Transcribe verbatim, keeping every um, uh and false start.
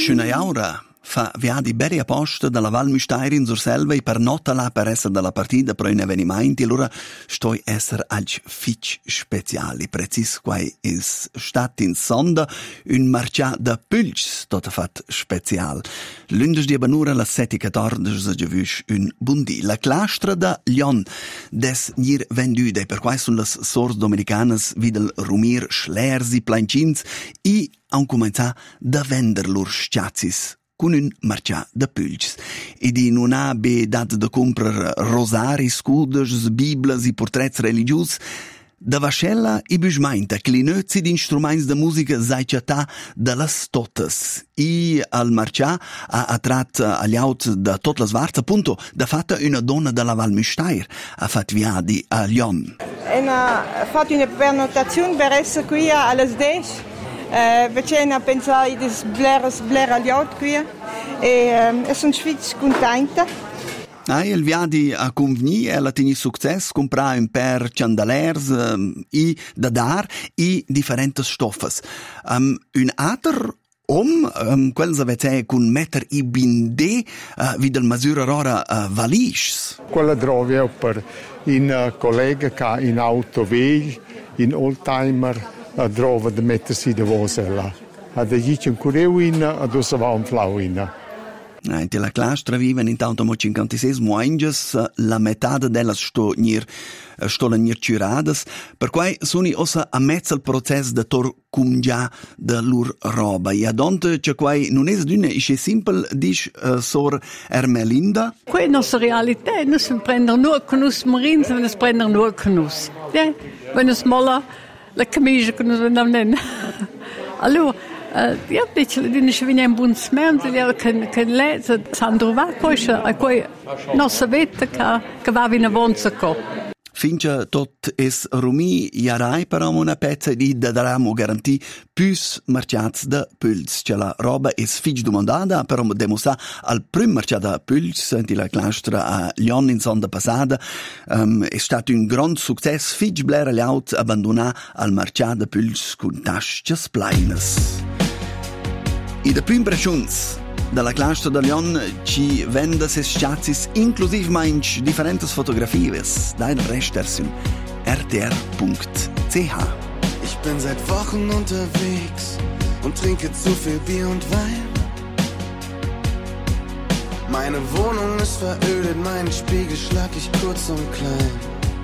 Schöne fa viadi beri apposta dalla Val Müsteirin sur selva e per nota là per essere dalla partita per un avvenimento, allora sto essere alc fitch speciali, precis quai is stat in sonda un marcia da pulch tot fat special. Lundes di banura la sette quattordici se giavush un bundi. La clastra da Lyon des nir vendude, per quai sun las sors dominicanas videl rumir schlersi plancins e han comincià da vender lur sciazis con un marcià da pulcs. E di non ha be dat da comprar rosari, scudes, biblas e portrets religius, da vascella e busmainta, clinözzi di struments da musica zaiciatà da las totes. E al marcià ha attrat agli aut da tot la svarza, appunto, da fatta una donna dalla Val Müstair, ha fatto viadi a Lyon. E ha fatto una prenotazione per essere qui alle dieci. Uh, we zijn pensare di sblera agli altri qui e uh, sono molto contenta. Ah, il viadi a conveni e la teni succes comprare un per chandeliers um, e da dar e differenti stoffes. Um, un altro om, um, quels avete con metter i binde uh, wie del misura rora uh, valiges. Quella trovi per un uh, collega che in auto vegl, in oldtimer, a drova de mettersi de vosella. A de gicen cureuin, a dosa va un flauina. In la clastra viven intanto mo cinquantasei anges, la metà della sto nir sto la nir curadas, per quai suni ossa a mezzo il processo de tor cumgia de lur roba. E adonte che quai non es d'una isce simple dis uh, sor Ermelinda. Quei nostra realità, non si prendono nur con us marins, non si prendono nur con us. Ja, wenn es molla la camicia che non nennen. Allora, uh, io dico, di ci viene un buon smento, che, che lei si è trovato questo, a cui non sapete che, che va in avanti qua. Finché tot es rumi, jarai per una pezza di daramo garantì più marciats da puls. Cioè la roba es fig domandata, però demosa al prim marciat da puls, di la clastra a Lyon in sonda passata, um, è stato un gran successo, fig blera gli aut abbandona al marciat da puls con tasches pleines. E da prim presciunz, dalla clastra da Lyon ci vende se sciazis inclusiv manch differentes fotografies. Dein Restversion r t r punkt c h. Ich bin seit Wochen unterwegs und trinke zu viel Bier und Wein. Meine Wohnung ist verödet, meinen Spiegel schlag ich kurz und klein.